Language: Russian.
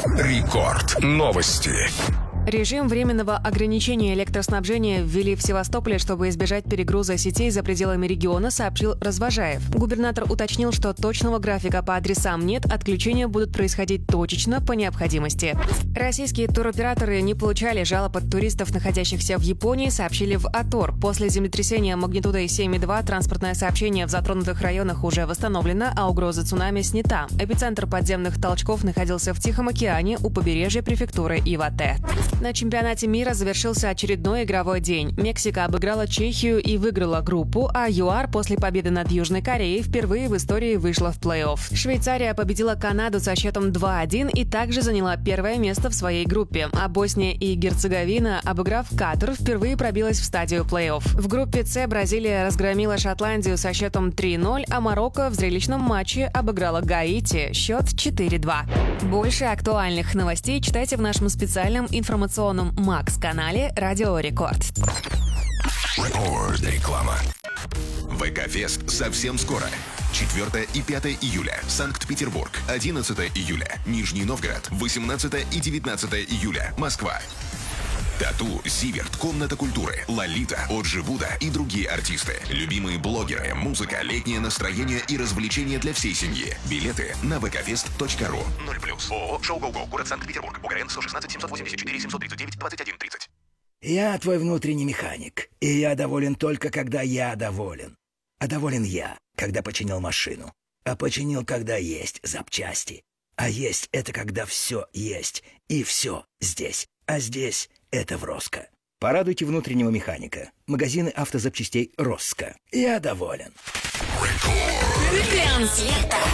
Рекорд. Новости. Режим временного ограничения электроснабжения ввели в Севастополе, чтобы избежать перегруза сетей за пределами региона, сообщил Развожаев. Губернатор уточнил, что точного графика по адресам нет, отключения будут происходить точечно по необходимости. Российские туроператоры не получали жалоб от туристов, находящихся в Японии, сообщили в АТОР. После землетрясения магнитудой 7,2 транспортное сообщение в затронутых районах уже восстановлено, а угроза цунами снята. Эпицентр подземных толчков находился в Тихом океане у побережья префектуры Ивате. На чемпионате мира завершился очередной игровой день. Мексика обыграла Чехию и выиграла группу, а ЮАР после победы над Южной Кореей впервые в истории вышла в плей-офф. Швейцария победила Канаду со счетом 2-1 и также заняла первое место в своей группе, а Босния и Герцеговина, обыграв Катар, впервые пробилась в стадию плей-офф. В группе С Бразилия разгромила Шотландию со счетом 3-0, а Марокко в зрелищном матче обыграла Гаити, счет 4-2. Больше актуальных новостей читайте в нашем специальном информационном Макс-канале «Радио Рекорд». Реклама. ВК-фест совсем скоро. 4 и 5 июля. Санкт-Петербург. 11 июля. Нижний Новгород. 18 и 19 июля. Москва. Тату, Зиверт, Комната культуры, Лолита, Оджи Буда и другие артисты. Любимые блогеры, музыка, летнее настроение и развлечения для всей семьи. Билеты на vkfest.ru. 0+. ООО «Шоу Гоу-Гоу», город Санкт-Петербург. УГРН 116 784 739 21 30. Я твой внутренний механик, и я доволен только, когда я доволен. А доволен я, когда починил машину. А починил, когда есть запчасти. А есть — это когда все есть, и все здесь. А здесь — это в Роско. Порадуйте внутреннего механика. Магазины автозапчастей Роско. Я доволен. Рекорд.